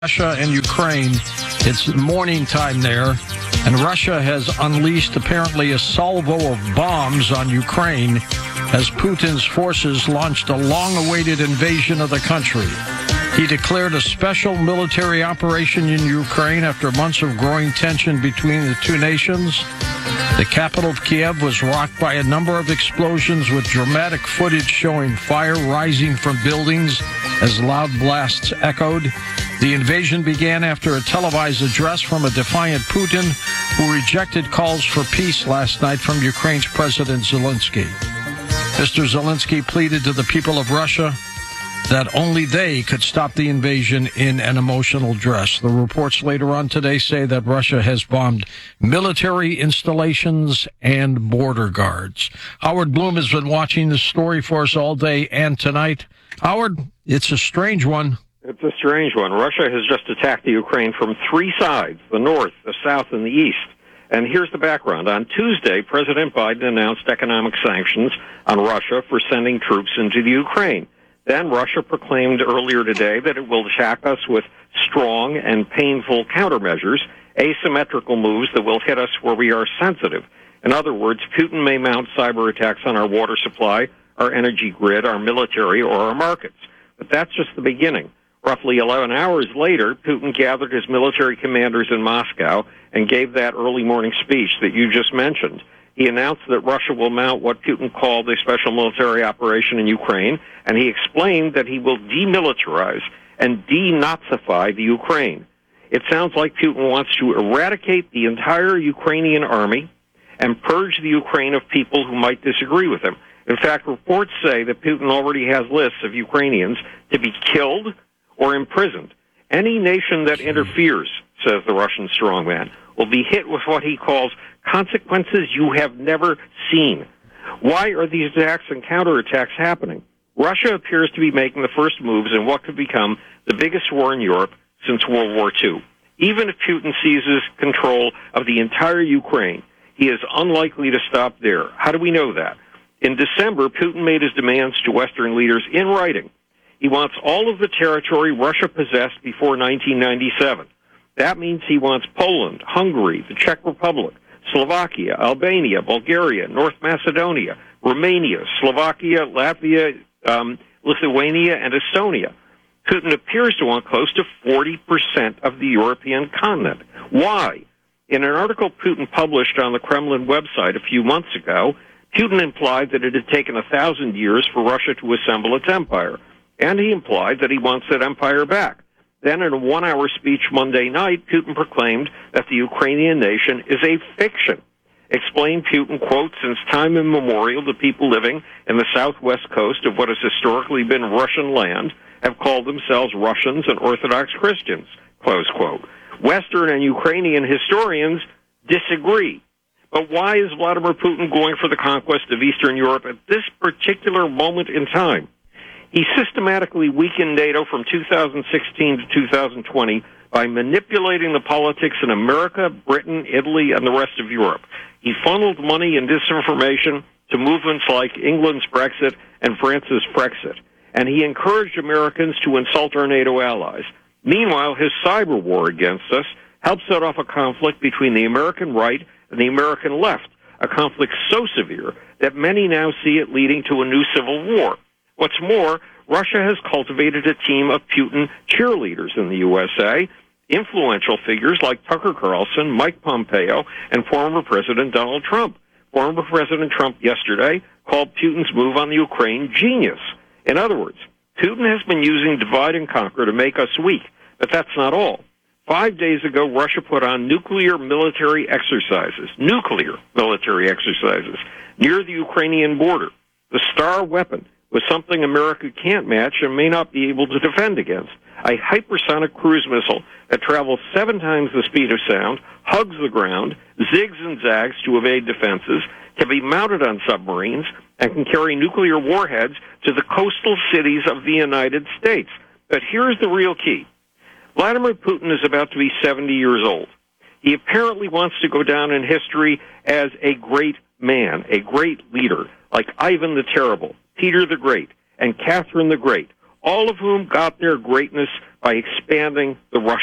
Russia and Ukraine. It's morning time there, and Russia has unleashed apparently a salvo of bombs on Ukraine as Putin's forces launched a long-awaited invasion of the country. He declared a special military operation in Ukraine after months of growing tension between the two nations. The capital of Kiev was rocked by a number of explosions with dramatic footage showing fire rising from buildings as loud blasts echoed. The invasion began after a televised address from a defiant Putin who rejected calls for peace last night from Ukraine's President Zelensky. Mr. Zelensky pleaded to the people of Russia that only they could stop the invasion in an emotional address. The reports later on today say that Russia has bombed military installations and border guards. Howard Bloom has been watching this story for us all day and tonight. Howard, it's a strange one. It's a strange one. Russia has just attacked the Ukraine from three sides, the north, the south, and the east. And here's the background. On Tuesday, President Biden announced economic sanctions on Russia for sending troops into the Ukraine. Then Russia proclaimed earlier today that it will attack us with strong and painful countermeasures, asymmetrical moves that will hit us where we are sensitive. In other words, Putin may mount cyber attacks on our water supply, our energy grid, our military, or our markets. But that's just the beginning. Roughly 11 hours later, Putin gathered his military commanders in Moscow and gave that early morning speech that you just mentioned. He announced that Russia will mount what Putin called a special military operation in Ukraine, and he explained that he will demilitarize and denazify the Ukraine. It sounds like Putin wants to eradicate the entire Ukrainian army and purge the Ukraine of people who might disagree with him. In fact, reports say that Putin already has lists of Ukrainians to be killed or imprisoned. Any nation that interferes, says the Russian strongman, will be hit with what he calls consequences you have never seen. Why are these attacks and counterattacks happening? Russia appears to be making the first moves in what could become the biggest war in Europe since World War II. Even if Putin seizes control of the entire Ukraine, he is unlikely to stop there. How do we know that? In December, Putin made his demands to Western leaders in writing. He wants all of the territory Russia possessed before 1997. That means he wants Poland, Hungary, the Czech Republic, Slovakia, Albania, Bulgaria, North Macedonia, Romania, Slovakia, Latvia, Lithuania, and Estonia. Putin appears to want close to 40% of the European continent. Why? In an article Putin published on the Kremlin website a few months ago, Putin implied that it had taken 1,000 years for Russia to assemble its empire, and he implied that he wants that empire back. Then in a one-hour speech Monday night, Putin proclaimed that the Ukrainian nation is a fiction. Explained Putin, quote, since time immemorial, the people living in the southwest coast of what has historically been Russian land have called themselves Russians and Orthodox Christians, close quote. Western and Ukrainian historians disagree. But why is Vladimir Putin going for the conquest of Eastern Europe at this particular moment in time? He systematically weakened NATO from 2016 to 2020 by manipulating the politics in America, Britain, Italy, and the rest of Europe. He funneled money and disinformation to movements like England's Brexit and France's Frexit. And he encouraged Americans to insult our NATO allies. Meanwhile, his cyber war against us helped set off a conflict between the American right and the American left, a conflict so severe that many now see it leading to a new civil war. What's more, Russia has cultivated a team of Putin cheerleaders in the USA, influential figures like Tucker Carlson, Mike Pompeo, and former President Donald Trump. Former President Trump yesterday called Putin's move on the Ukraine genius. In other words, Putin has been using divide and conquer to make us weak, but that's not all. 5 days ago, Russia put on nuclear military exercises near the Ukrainian border. The Star weapon was something America can't match and may not be able to defend against. A hypersonic cruise missile that travels 7 times the speed of sound, hugs the ground, zigs and zags to evade defenses, can be mounted on submarines, and can carry nuclear warheads to the coastal cities of the United States. But here's the real key. Vladimir Putin is about to be 70 years old. He apparently wants to go down in history as a great man, a great leader, like Ivan the Terrible, Peter the Great, and Catherine the Great, all of whom got their greatness by expanding the Russian